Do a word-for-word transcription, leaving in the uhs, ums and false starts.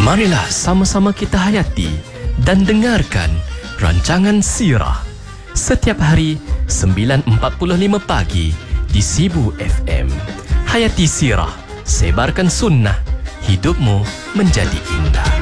Marilah sama-sama kita hayati dan dengarkan rancangan Sirah setiap hari sembilan empat puluh lima pagi di Sibu F M. Hayati Sirah, sebarkan sunnah, hidupmu menjadi indah.